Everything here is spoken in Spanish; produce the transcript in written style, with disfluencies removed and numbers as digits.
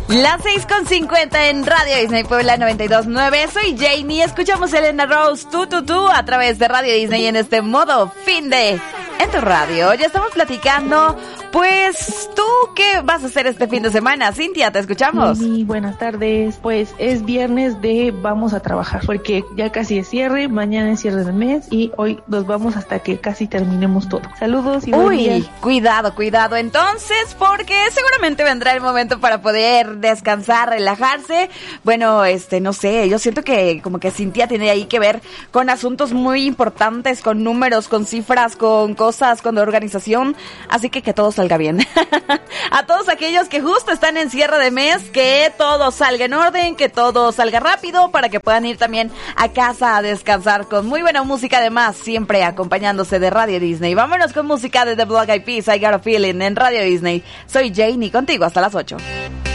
Las 6:50 en Radio Disney Puebla 92.9. Soy Jamie. Escuchamos Elena Rose, tú, a través de Radio Disney en este modo fin de en tu radio. Ya estamos platicando. Pues, ¿tú qué vas a hacer este fin de semana? Cintia, te escuchamos. Sí, buenas tardes. Pues es viernes de vamos a trabajar, porque ya casi es cierre, mañana es cierre del mes y hoy nos vamos hasta que casi terminemos todo. Saludos y buen día. Cuidado entonces, porque seguramente vendrá el momento para poder descansar, relajarse. Bueno, no sé, yo siento que como que Cintia tiene ahí que ver con asuntos muy importantes, con números, con cifras, con cosas, con organización, así que todo salga bien. A todos aquellos que justo están en cierre de mes, que todo salga en orden, que todo salga rápido para que puedan ir también a casa a descansar con muy buena música, además siempre acompañándose de Radio Disney. Vámonos con música de The Black Eyed Peas, I Got a Feeling en Radio Disney. Soy Janie, contigo hasta las 8.